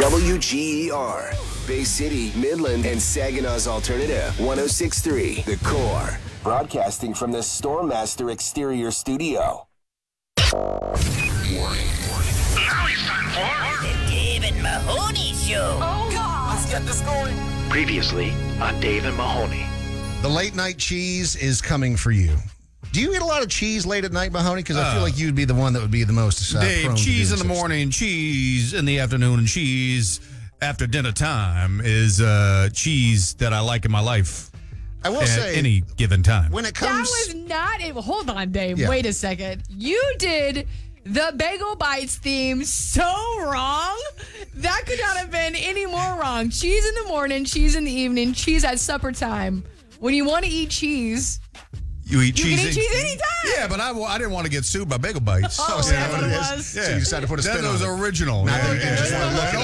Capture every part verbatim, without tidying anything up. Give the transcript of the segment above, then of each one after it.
W G E R, Bay City, Midland, and Saginaw's Alternative, one oh six point three, The Core. Broadcasting from the Stormmaster Exterior Studio. Warning. Now it's time for The Dave and Mahoney Show. Oh, God. Let's get this going. Previously on Dave and Mahoney. The late night cheese is coming for you. Do you eat a lot of cheese late at night, Mahoney? Because I feel Uh, like you'd be the one that would be the most uh, Dave, prone to cheese do in the such morning, cheese in the afternoon, and cheese after dinner time is uh, cheese that I like in my life I will at say, any given time. when it That comes... was not it. Hold on, Dave. Yeah. Wait a second. You did the Bagel Bites theme so wrong. That could not have been any more wrong. Cheese in the morning, cheese in the evening, cheese at supper time. When you want to eat cheese, You eat you cheese. can eat cheese anytime. Yeah, but I, I didn't want to get sued by Bagel Bites. Oh, is that's that what it it was. is? So you decided to put a spin that on was it. original. Not Yeah, that- yeah. just It wanted was to a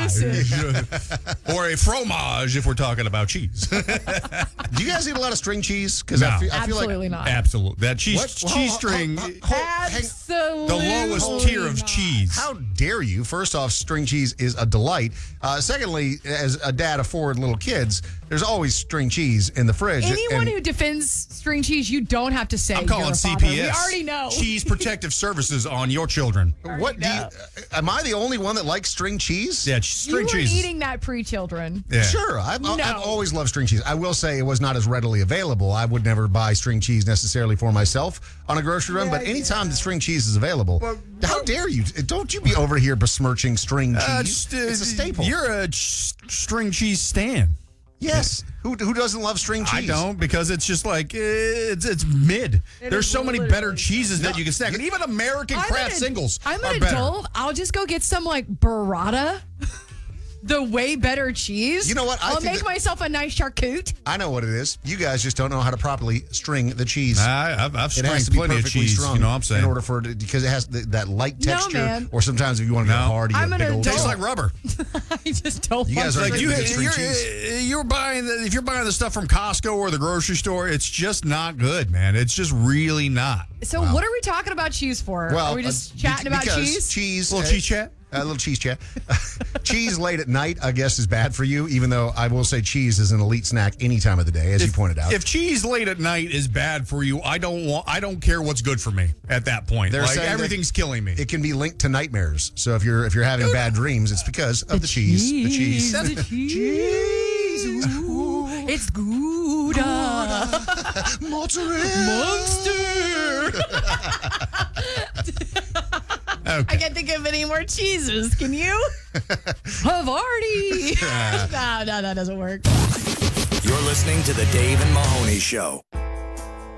look local at exclusive. Or a fromage if we're talking about cheese. Do you guys eat a lot of string cheese? Because No. I, feel, I feel like... Absolutely not. Absolutely. That cheese, What? cheese Hold- string, hold- hold- hang- Absolutely. the lowest tier of not. cheese. How dare you? First off, string cheese is a delight. Uh, secondly, as a dad of four little kids, there's always string cheese in the fridge. Anyone and who defends string cheese, you don't have to say I'm you're calling a C father. P S. We already know. Cheese Protective Services on your children. What do you, uh, am I the only one that likes string cheese? Yeah, You string were cheese. eating that pre-children. Yeah. Sure, I've, No. I've always loved string cheese. I will say it was not as readily available. I would never buy string cheese necessarily for myself on a grocery run, but anytime the string cheese is available, how dare you? Don't you be over here besmirching string cheese. Uh, just, uh, it's a staple. You're a ch- string cheese stan. yes. Who, who doesn't love string cheese? I don't, because it's just like eh, it's it's mid. It There's is so many literally better cheeses that you can stack, and even American I'm craft an ad- singles I'm are an better. adult. I'll just go get some like burrata. The way better cheese. You know what? I I'll think make that- myself a nice charcuterie. I know what it is. You guys just don't know how to properly string the cheese. I, I've, I've It has stringed to be plenty of perfectly cheese. strong You know what I'm saying? in order for it, because it has the, that light No, texture. man. Or sometimes if you want to go No. hard, you I'm get an big old. adult. Tastes like rubber. I just don't You want guys are to. Like good you, with string you're, cheese. you're buying the, if you're buying the stuff from Costco or the grocery store, it's just not good, man. It's just really not. So what are we talking about cheese for? Well, are we just uh, chatting about because cheese? Cheese, A little uh, cheese chat. A little cheese chat. Cheese late at night, I guess, is bad for you. Even though I will say cheese is an elite snack any time of the day, as you pointed out. If cheese late at night is bad for you, I don't want. I don't care what's good for me at that point. They're like saying that everything's killing me. it can be linked to nightmares. So if you're if you're having bad dreams, it's because of the, cheese. The cheese. The cheese. Ooh, it's Gouda. Mozzarella. Monster. I can't think of any more cheeses. Can you? Havarti. no, no, that doesn't work. You're listening to The Dave and Mahoney Show.